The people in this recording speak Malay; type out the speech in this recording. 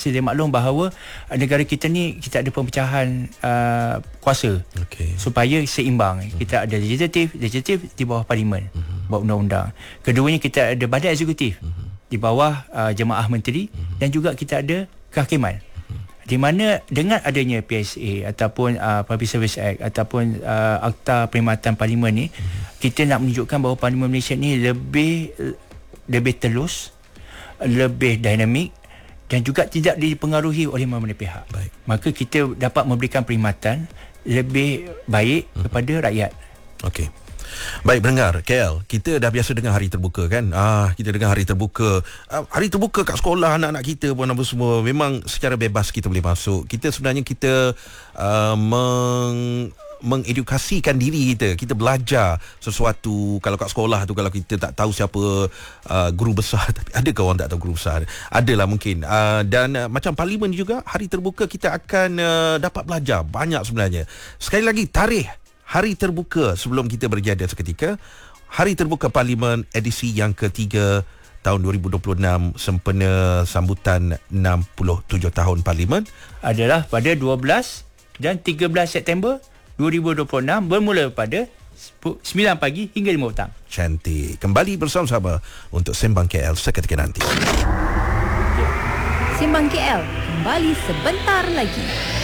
sedia maklum bahawa negara kita ni kita ada pempecahan kuasa supaya seimbang. Kita ada legislatif di bawah parlimen buat undang-undang. Keduanya kita ada badan eksekutif di bawah jemaah menteri, dan juga kita ada kehakiman, di mana dengan adanya PSA ataupun Public Service Act ataupun Akta Perkhidmatan Parlimen ni, kita nak menunjukkan bahawa Parlimen Malaysia ni lebih telus, lebih dinamik, dan juga tidak dipengaruhi oleh mana-mana pihak. Baik. Maka kita dapat memberikan perkhidmatan lebih baik kepada rakyat. Okey. Baik, pendengar KL, kita dah biasa dengar hari terbuka kan. Kita dengar hari terbuka. Hari terbuka kat sekolah anak-anak kita pun apa semua. Memang secara bebas kita boleh masuk. Kita sebenarnya mengedukasikan diri kita. Kita belajar sesuatu. Kalau kat sekolah tu, kalau kita tak tahu siapa guru besar, tapi adakah orang tak tahu guru besar? Adalah mungkin. Dan macam parlimen juga, hari terbuka kita akan dapat belajar banyak sebenarnya. Sekali lagi, tarikh hari terbuka sebelum kita berjaya seketika. Hari terbuka Parlimen edisi yang ketiga tahun 2026 sempena sambutan 67 tahun Parlimen adalah pada 12 dan 13 September 2026, bermula pada 9 pagi hingga 5 petang. Cantik. Kembali bersama-sama untuk Sembang KL seketika nanti. Sembang KL kembali sebentar lagi.